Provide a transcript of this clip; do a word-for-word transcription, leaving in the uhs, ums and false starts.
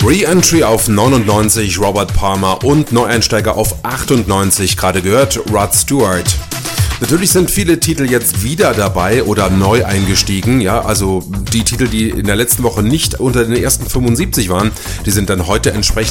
Re-Entry auf neunundneunzig, Robert Palmer, und Neueinsteiger auf achtundneunzig, gerade gehört, Rod Stewart. Natürlich sind viele Titel jetzt wieder dabei oder neu eingestiegen, ja, also die Titel, die in der letzten Woche nicht unter den ersten fünfundsiebzig waren, die sind dann heute entsprechend